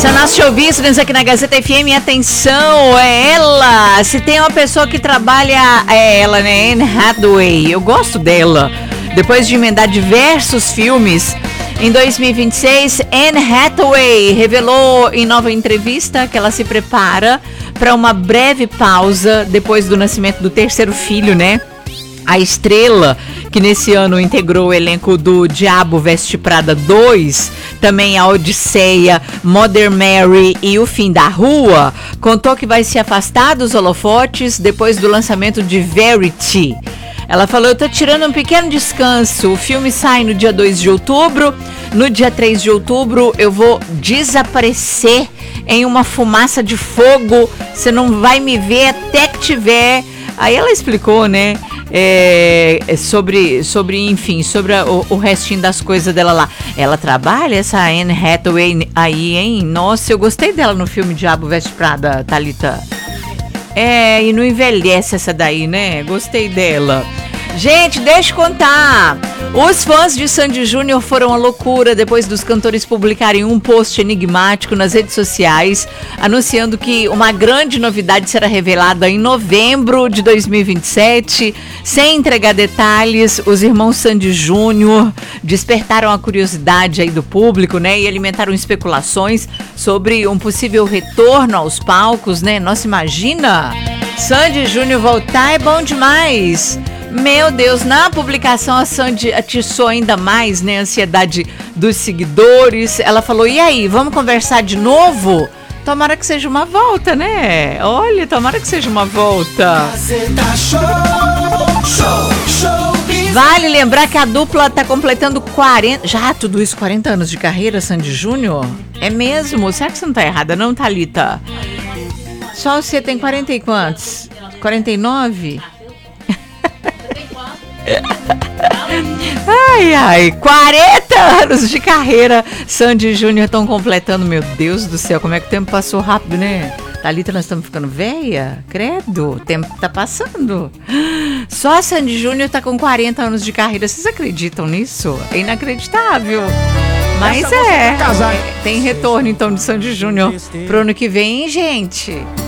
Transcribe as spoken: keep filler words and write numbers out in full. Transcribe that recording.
Nosso show business aqui na Gazeta F M, atenção, é ela. Se tem uma pessoa que trabalha, é ela, né? Anne Hathaway. Eu gosto dela. Depois de emendar diversos filmes, em dois mil e vinte e seis, Anne Hathaway revelou em nova entrevista que ela se prepara para uma breve pausa depois do nascimento do terceiro filho, né? A estrela, que nesse ano integrou o elenco do Diabo Veste Prada dois, também a Odisseia, Mother Mary e O Fim da Rua, contou que vai se afastar dos holofotes depois do lançamento de Verity. Ela falou: eu tô tirando um pequeno descanso, o filme sai no dia dois de outubro, no dia três de outubro eu vou desaparecer em uma fumaça de fogo, você não vai me ver até que tiver... Aí ela explicou, né, é, sobre, sobre, enfim, sobre a, o, o restinho das coisas dela lá. Ela trabalha, essa Anne Hathaway aí, hein? Nossa, eu gostei dela no filme Diabo Veste Prada, Thalita. É, e não envelhece essa daí, né? Gostei dela. Gente, deixa eu contar. Os fãs de Sandy Júnior foram à loucura depois dos cantores publicarem um post enigmático nas redes sociais, anunciando que uma grande novidade será revelada em novembro de dois mil e vinte e sete. Sem entregar detalhes, os irmãos Sandy Júnior despertaram a curiosidade aí do público, né? E alimentaram especulações sobre um possível retorno aos palcos, né? Nossa, imagina! Sandy Júnior voltar é bom demais! Meu Deus, na publicação a Sandy atiçou ainda mais, né, a ansiedade dos seguidores. Ela falou: e aí, vamos conversar de novo? Tomara que seja uma volta, né? Olha, tomara que seja uma volta. Vale lembrar que a dupla tá completando quarenta... Já, tudo isso, quarenta anos de carreira, Sandy Júnior? É mesmo? Será que você não tá errada não, Thalita? Só você tem quarenta e quantos? quarenta e nove? Ai, ai, quarenta anos de carreira Sandy e Júnior estão completando. Meu Deus do céu, como é que o tempo passou rápido, né? Thalita, nós estamos ficando velha? Credo, o tempo tá passando. Só a Sandy Júnior tá com quarenta anos de carreira. Vocês acreditam nisso? É inacreditável. Mas é, tem retorno então de Sandy Júnior pro ano que vem, hein, gente?